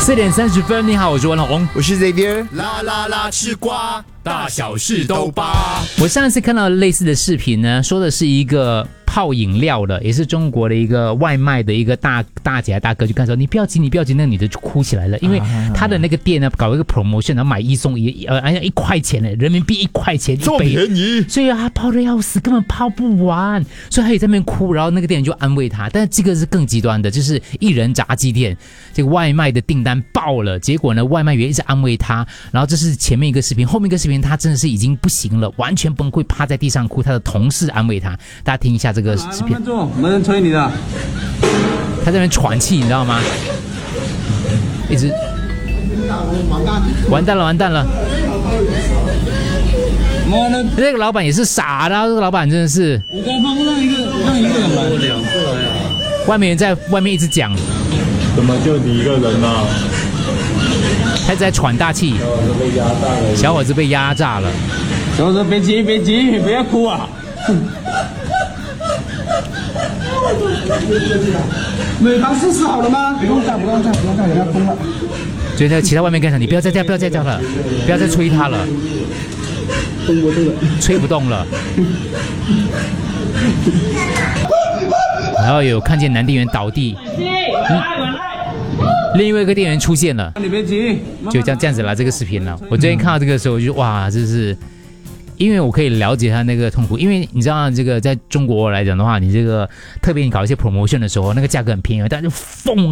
4:30，你好，我是文宏， 我是 Xavier。 啦啦啦，吃瓜，大小事都扒。 我上一次看到类似的视频呢，说的是一个泡饮料的，也是中国的一个外卖的一个大姐大哥就看说，你不要急，你不要急，那个女的就哭起来了，因为他的那个店呢搞一个 promotion， 然后买一送一，1块钱的人民币1块钱这么便宜， 所以他泡的要死，根本泡不完，所以他也在那边哭，然后那个店员就安慰他。但是这个是更极端的，就是一人炸鸡店，这个外卖的订单爆了，结果呢外卖员一直安慰他，然后这是前面一个视频，后面一个视频他真的是已经不行了，完全崩溃，趴在地上哭，他的同事安慰他，大家听一下这个视频。 没人催你的。 他在那边喘气，你知道吗？一直完蛋了。那个老板也是傻的，这个老板真的是。 我刚放让一个人来。 外面人在外面一直讲， 怎么就你一个人啊？ 他在喘大气，小伙子被压榨了。 小伙子别急，不要哭啊！美方试试好了吗？不用站，人家疯了。 所以在其他外面跟他，你不要再叫了，不要再催他了，吹不动了。然后有看见男店员倒地，另外一个店员出现了， 你别急， 就这样子啦。这个视频了，我最近看到这个时候，我就哇，这是。因为我可以了解他那个痛苦，因为你知道这个在中国来讲的话，你这个特别你搞一些 promotion 的时候，那个价格很便宜，但是疯